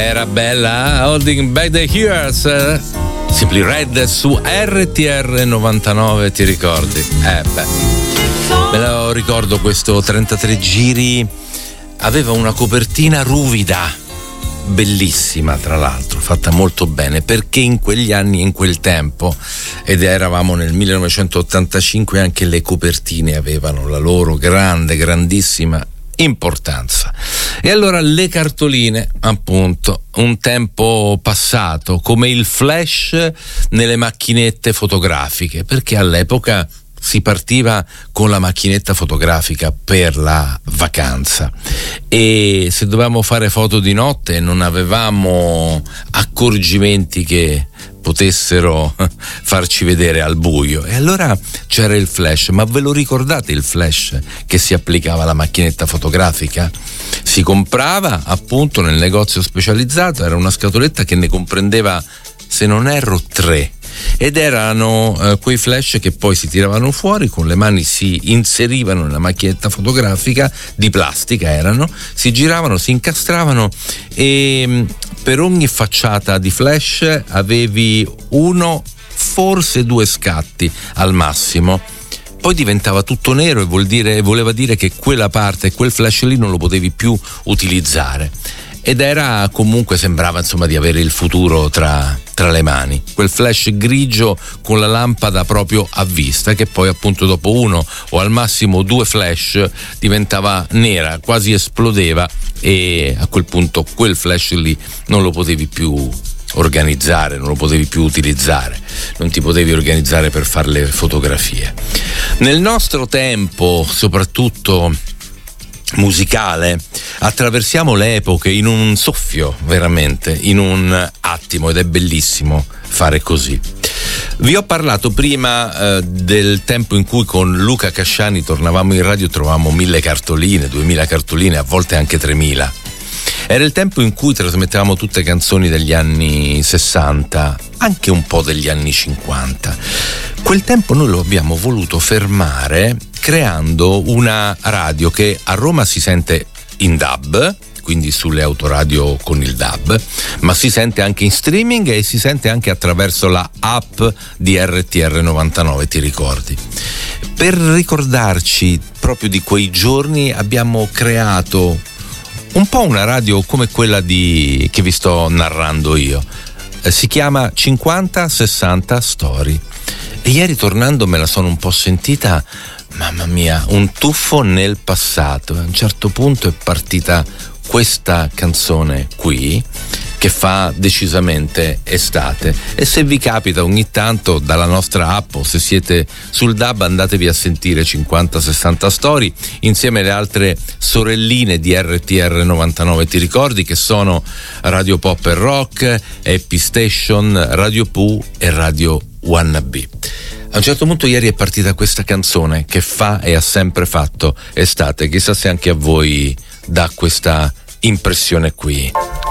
Era bella, Holding Back the Years, Simply Red su RTR 99, ti ricordi? Me lo ricordo, questo 33 giri aveva una copertina ruvida, bellissima tra l'altro, fatta molto bene, perché in quegli anni, in quel tempo, ed eravamo nel 1985, anche le copertine avevano la loro grandissima importanza. E allora le cartoline, appunto, un tempo passato, come il flash nelle macchinette fotografiche, perché all'epoca si partiva con la macchinetta fotografica per la vacanza e se dovevamo fare foto di notte non avevamo accorgimenti che potessero farci vedere al buio, e allora c'era il flash. Ma ve lo ricordate il flash che si applicava alla macchinetta fotografica? Si comprava appunto nel negozio specializzato, era una scatoletta che ne comprendeva, se non erro, 3, ed erano quei flash che poi si tiravano fuori, con le mani si inserivano nella macchinetta fotografica, di plastica erano, si giravano, si incastravano, e per ogni facciata di flash avevi 1, forse 2 scatti al massimo. Poi diventava tutto nero e voleva dire che quella parte, quel flash lì non lo potevi più utilizzare. Ed era comunque, sembrava insomma di avere il futuro tra le mani, quel flash grigio con la lampada proprio a vista, che poi appunto dopo 1 o al massimo 2 flash diventava nera, quasi esplodeva, e a quel punto quel flash lì non lo potevi più organizzare, non lo potevi più utilizzare, non ti potevi organizzare per fare le fotografie. Nel nostro tempo, soprattutto musicale, attraversiamo le epoche in un soffio, veramente, in un attimo, ed è bellissimo fare così. Vi ho parlato prima del tempo in cui con Luca Casciani tornavamo in radio e trovavamo 1000 cartoline, 2000 cartoline, a volte anche 3000. Era il tempo in cui trasmettevamo tutte canzoni degli anni 60, anche un po' degli anni 50. Quel tempo noi lo abbiamo voluto fermare creando una radio che a Roma si sente in DAB, quindi sulle autoradio con il DAB, ma si sente anche in streaming e si sente anche attraverso la app di RTR 99, ti ricordi? Per ricordarci proprio di quei giorni abbiamo creato un po' una radio come quella che vi sto narrando io. Si chiama 50-60 Story. E ieri tornando me la sono un po' sentita, mamma mia, un tuffo nel passato. A un certo punto è partita questa canzone qui, che fa decisamente estate, e se vi capita ogni tanto dalla nostra app, o se siete sul DAB, andatevi a sentire 50-60 Story insieme alle altre sorelline di RTR 99, ti ricordi, che sono Radio Pop e Rock, Happy Station, Radio Pooh e Radio Wannabe. A un certo punto ieri è partita questa canzone che fa e ha sempre fatto estate, chissà se anche a voi dà questa impressione qui.